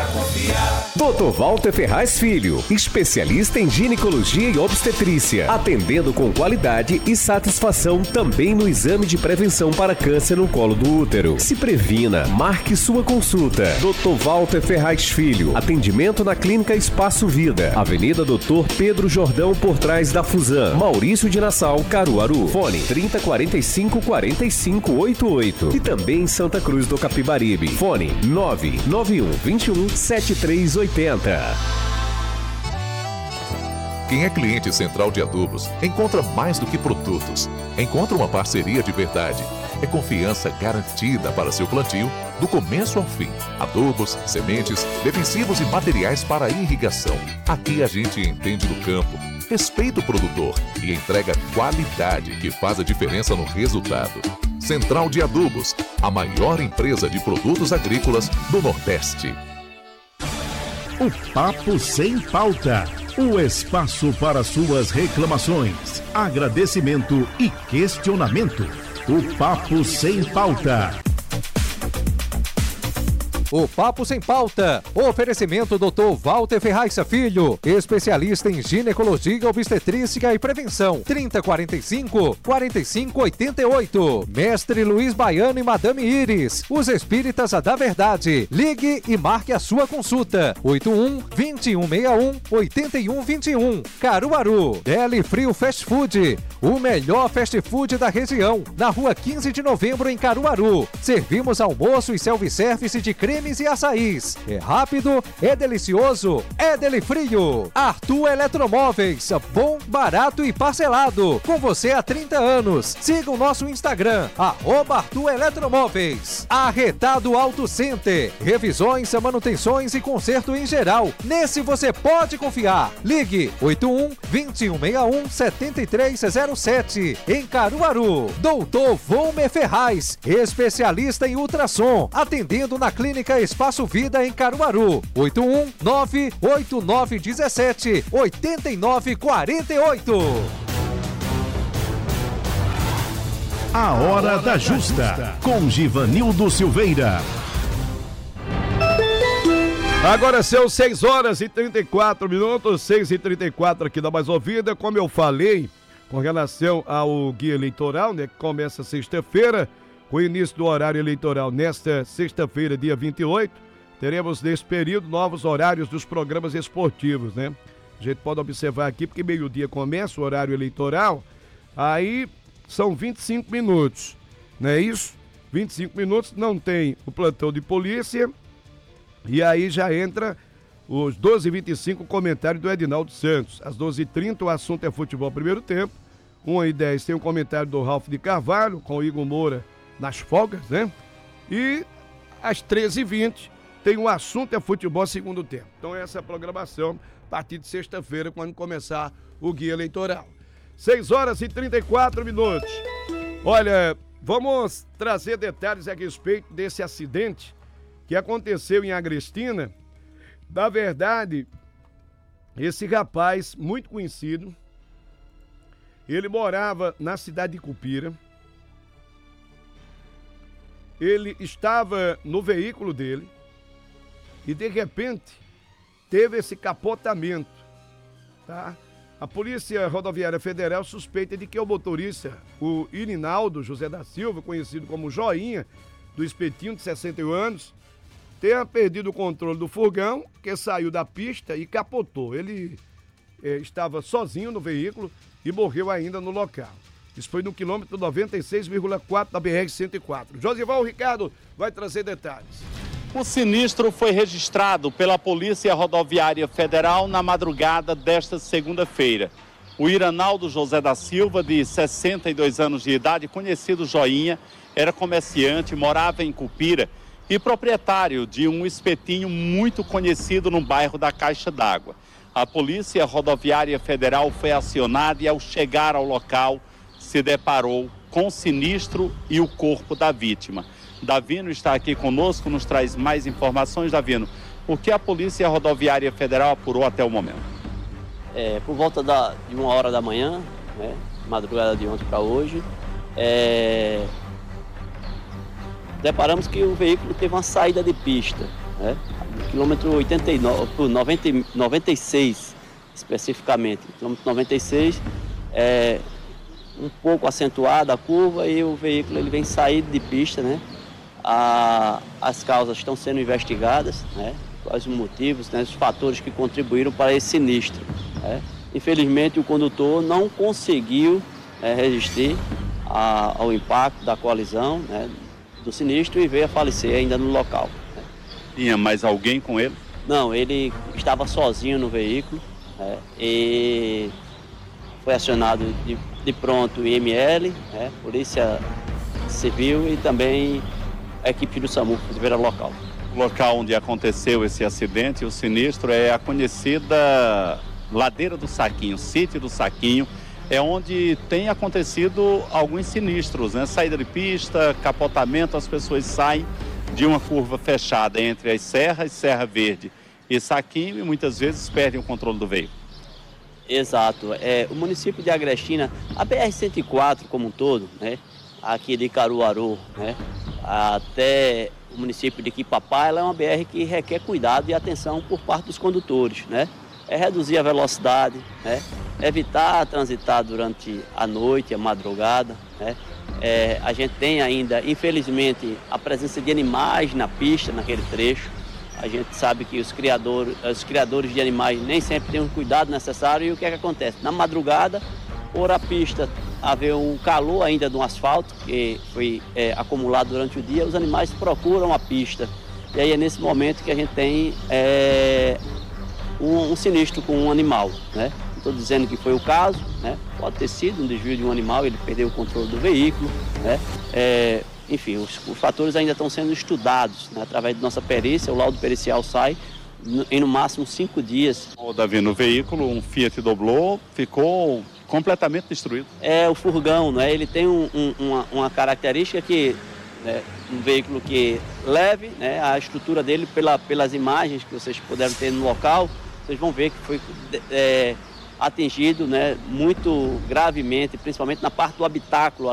confiar. Dr. Walter Ferraz Filho, especialista em ginecologia e obstetrícia, atendendo com qualidade e satisfação também no exame de prevenção para câncer no colo do útero. Se previna, marque sua consulta. Dr. Walter Ferraz Filho, atendimento na Clínica Espaço Vida, Avenida Dr. Pedro Jordão, por trás da Fusan, Maurício de Nassau, Caruaru. Fone 3045-4588 e também em Santa Cruz do Capibaribe. Fone 99121-7380. Quem é cliente Central de Adubos encontra mais do que produtos. Encontra uma parceria de verdade. É confiança garantida para seu plantio, do começo ao fim. Adubos, sementes, defensivos e materiais para irrigação. Aqui a gente entende do campo, respeita o produtor e entrega qualidade que faz a diferença no resultado. Central de Adubos, a maior empresa de produtos agrícolas do Nordeste. O Papo Sem Pauta. O espaço para suas reclamações, agradecimento e questionamento. O Papo Sem Pauta. O Papo Sem Pauta. Oferecimento Dr. Walter Ferraz Filho, especialista em ginecologia, obstetrícia e prevenção. 3045-4588. Mestre Luiz Baiano e Madame Iris, os espíritas da verdade. Ligue e marque a sua consulta. 81-2161-8121. Caruaru. Deli Frio Fast Food, o melhor fast food da região. Na rua 15 de novembro, em Caruaru. Servimos almoço e self-service de cremes e açaís. É rápido, é delicioso, é Deli Frio. Arthur Eletromóveis, bom, barato e parcelado. Com você há 30 anos. Siga o nosso Instagram, @Arthur Eletromóveis. Arretado Auto Center, revisões, manutenções e conserto em geral. Nesse você pode confiar. Ligue 81-2161-7307 em Caruaru. Doutor Volmer Ferraz, especialista em ultrassom, atendendo na Clínica Espaço Vida em Caruaru. 81-98917-8948. A Hora da Justa, com Givanildo Silveira. Agora são 6 horas e 34 minutos, 6h34 aqui da Mais Ouvida. Como eu falei, com relação ao guia eleitoral, né, que começa sexta-feira, com o início do horário eleitoral nesta sexta-feira, dia 28, teremos nesse período novos horários dos programas esportivos, né? A gente pode observar aqui, porque meio-dia começa o horário eleitoral, aí são 25 minutos, não é isso? 25 minutos, não tem o plantão de polícia, e aí já entra os 12h25, o comentário do Edinaldo Santos. Às 12h30, o assunto é futebol primeiro tempo. 1h10 tem o comentário do Ralf de Carvalho, com o Igor Moura nas folgas, né? E às 13h20 tem o assunto é futebol segundo tempo. Então essa é a programação a partir de sexta-feira, quando começar o guia eleitoral. 6 horas e 34 minutos. Olha, vamos trazer detalhes a respeito desse acidente que aconteceu em Agrestina. Na verdade, esse rapaz muito conhecido, ele morava na cidade de Cupira. Ele estava no veículo dele e, de repente, teve esse capotamento, tá? A Polícia Rodoviária Federal suspeita de que o motorista, o Irinaldo José da Silva, conhecido como Joinha, do Espetinho, de 61 anos, tenha perdido o controle do furgão, que saiu da pista e capotou. Ele estava sozinho no veículo e morreu ainda no local. Isso foi no quilômetro 96,4 da BR-104. Josival Ricardo vai trazer detalhes. O sinistro foi registrado pela Polícia Rodoviária Federal na madrugada desta segunda-feira. O Irinaldo José da Silva, de 62 anos de idade, conhecido Joinha, era comerciante, morava em Cupira e proprietário de um espetinho muito conhecido no bairro da Caixa d'Água. A Polícia Rodoviária Federal foi acionada e, ao chegar ao local, se deparou com o sinistro e o corpo da vítima. Davino está aqui conosco, nos traz mais informações. Davino, o que a Polícia Rodoviária Federal apurou até o momento? Por volta de 1h da manhã, né, madrugada de ontem para hoje, deparamos que o veículo teve uma saída de pista, né? Quilômetro 96 especificamente. Quilômetro 96 é um pouco acentuada a curva e o veículo ele vem saído de pista, né? As causas estão sendo investigadas, né? Quais os motivos, né? Os fatores que contribuíram para esse sinistro, né? Infelizmente o condutor não conseguiu resistir ao impacto da colisão, né? Do sinistro e veio a falecer ainda no local, né? Tinha mais alguém com ele? Não, ele estava sozinho no veículo, né? E foi acionado de pronto o IML, né? Polícia Civil e também a equipe do SAMU que estiveram ao local. O local onde aconteceu esse acidente, o sinistro, é a conhecida Ladeira do Saquinho, Sítio do Saquinho, é onde tem acontecido alguns sinistros, né? Saída de pista, capotamento, as pessoas saem de uma curva fechada entre as serras, Serra Verde e Saquinho, e muitas vezes perdem o controle do veículo. Exato. O município de Agrestina, a BR-104 como um todo, né? Aqui de Caruaru, né? Até o município de Quipapá, ela é uma BR que requer cuidado e atenção por parte dos condutores, né? É reduzir a velocidade, né? Evitar transitar durante a noite, a madrugada, né? A gente tem ainda, infelizmente, a presença de animais na pista, naquele trecho. A gente sabe que os criadores de animais nem sempre têm o cuidado necessário e o que é que acontece? Na madrugada, por a pista haver um calor ainda no asfalto, que foi acumulado durante o dia, os animais procuram a pista. E aí é nesse momento que a gente tem um sinistro com um animal, né? Não estou dizendo que foi o caso, né? Pode ter sido um desvio de um animal, ele perdeu o controle do veículo, né? Enfim, os fatores ainda estão sendo estudados, né? Através da nossa perícia, o laudo pericial sai em no máximo 5 dias. O Davi, no veículo, um Fiat Doblô ficou completamente destruído. O furgão, né? Ele tem uma característica que, né, um veículo que leve, né, a estrutura dele pelas imagens que vocês puderam ter no local, vocês vão ver que foi atingido, né, muito gravemente, principalmente na parte do habitáculo